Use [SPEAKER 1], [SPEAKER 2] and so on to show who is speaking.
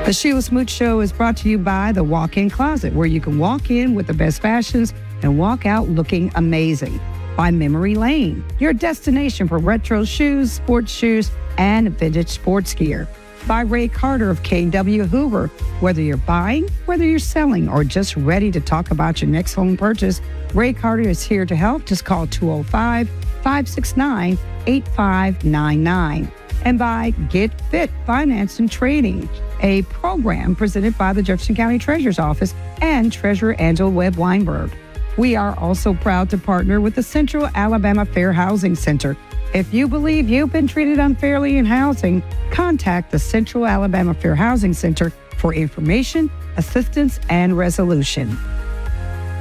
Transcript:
[SPEAKER 1] The Sheila Smoot Show is brought to you by the Walk-In Closet, where you can walk in with the best fashions and walk out looking amazing. By Memory Lane, your destination for retro shoes, sports shoes, and vintage sports gear. By Ray Carter of K.W. Hoover. Whether you're buying, whether you're selling, or just ready to talk about your next home purchase, Ray Carter is here to help. Just call 205-569-8599. And by Get Fit Finance and Trading, a program presented by the Jefferson County Treasurer's Office and Treasurer Angela Webb Weinberg. We are also proud to partner with the Central Alabama Fair Housing Center. If you believe you've been treated unfairly in housing, contact the Central Alabama Fair Housing Center for information, assistance, and resolution.